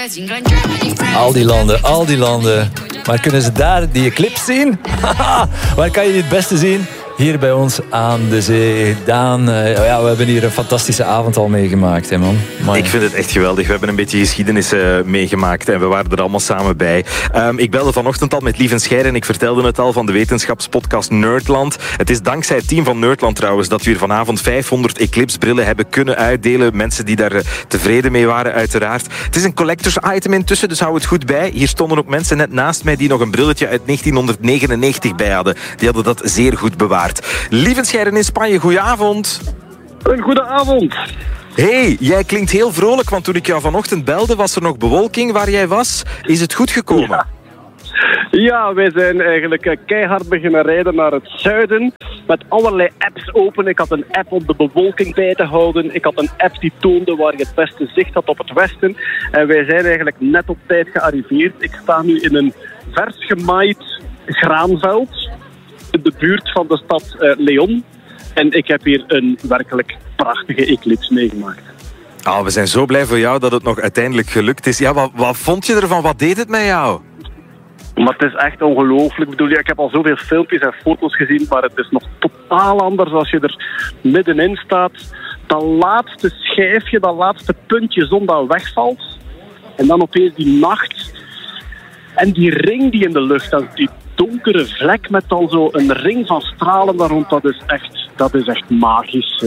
Al die landen. Maar kunnen ze daar die eclipse zien? Waar kan je die het beste zien? Hier bij ons aan de zee. Daan, we hebben hier een fantastische avond al meegemaakt, hè, man. Amai. Ik vind het echt geweldig. We hebben een beetje geschiedenis meegemaakt en we waren er allemaal samen bij. Ik belde vanochtend al met Lieven Scheijer en ik vertelde het al van de wetenschapspodcast Nerdland. Het is dankzij het team van Nerdland trouwens dat we hier vanavond 500 eclipsebrillen hebben kunnen uitdelen. Mensen die daar tevreden mee waren, uiteraard. Het is een collectors item intussen, dus hou het goed bij. Hier stonden ook mensen net naast mij die nog een brilletje uit 1999 bij hadden. Die hadden dat zeer goed bewaard. Lieven Scheijer in Spanje, goedenavond. Een goede avond. Hey, jij klinkt heel vrolijk, want toen ik jou vanochtend belde was er nog bewolking waar jij was. Is het goed gekomen? Ja, wij zijn eigenlijk keihard beginnen rijden naar het zuiden. Met allerlei apps open. Ik had een app om de bewolking bij te houden. Ik had een app die toonde waar je het beste zicht had op het westen. En wij zijn eigenlijk net op tijd gearriveerd. Ik sta nu in een vers gemaaid graanveld. In de buurt van de stad Leon. En ik heb hier een werkelijk prachtige eclipse meegemaakt. We zijn zo blij voor jou dat het nog uiteindelijk gelukt is. Ja, wat vond je ervan? Wat deed het met jou? Maar het is echt ongelooflijk. Ik bedoel, ik heb al zoveel filmpjes en foto's gezien, maar het is nog totaal anders als je er middenin staat. Dat laatste schijfje, dat laatste puntje zon dat wegvalt. En dan opeens die nacht. En die ring die in de lucht hangt, die donkere vlek met dan zo een ring van stralen daar rond, dat is echt magisch.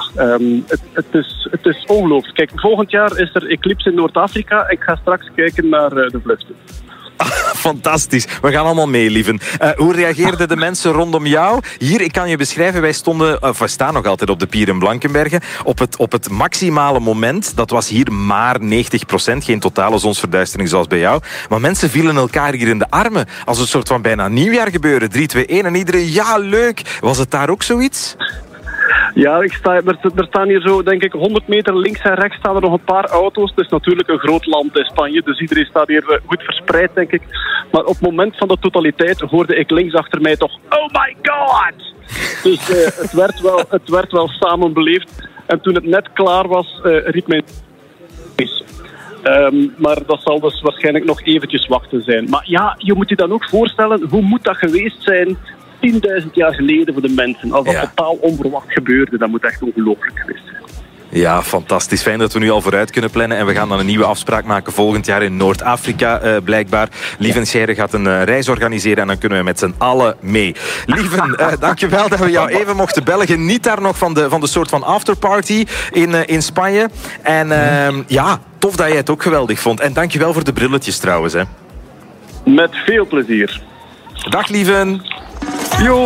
Het is ongelooflijk. Kijk, volgend jaar is er eclipse in Noord-Afrika. Ik ga straks kijken naar de vluchten. Fantastisch. We gaan allemaal mee, Lieven. Hoe reageerden de mensen rondom jou? Hier, ik kan je beschrijven, wij staan nog altijd op de pier in Blankenberge. Op het maximale moment, dat was hier maar 90%, geen totale zonsverduistering zoals bij jou. Maar mensen vielen elkaar hier in de armen. Als een soort van bijna nieuwjaar gebeuren. 3, 2, 1 en iedereen, ja, leuk. Was het daar ook zoiets? Ja, er staan hier zo, denk ik, 100 meter links en rechts staan er nog een paar auto's. Het is natuurlijk een groot land in Spanje, dus iedereen staat hier goed verspreid, denk ik. Maar op het moment van de totaliteit hoorde ik links achter mij toch, oh my god! Dus het werd wel samen beleefd. En toen het net klaar was, riep mij... maar dat zal dus waarschijnlijk nog eventjes wachten zijn. Maar ja, je moet je dan ook voorstellen, hoe moet dat geweest zijn 10.000 jaar geleden voor de mensen? Als dat totaal onverwacht gebeurde, dat moet echt ongelooflijk geweest zijn. Ja, fantastisch. Fijn dat we nu al vooruit kunnen plannen. En we gaan dan een nieuwe afspraak maken volgend jaar in Noord-Afrika, blijkbaar. Lieven Scheijer gaat een reis organiseren en dan kunnen we met z'n allen mee. Lieven, dankjewel dat we jou even mochten bellen. Geniet daar nog van de soort van afterparty in Spanje. En tof dat jij het ook geweldig vond. En dankjewel voor de brilletjes trouwens. Hè. Met veel plezier. Dag, Lieven. Jo.